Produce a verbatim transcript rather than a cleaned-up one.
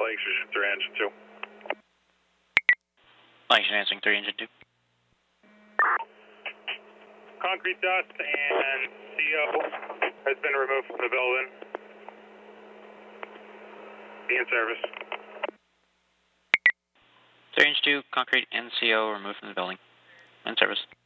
Lakeshore three, engine two. Lakeshore answering three, engine two. Concrete dust and C O has been removed from the building. Be in service. three, engine two, concrete and C O removed from the building. In service.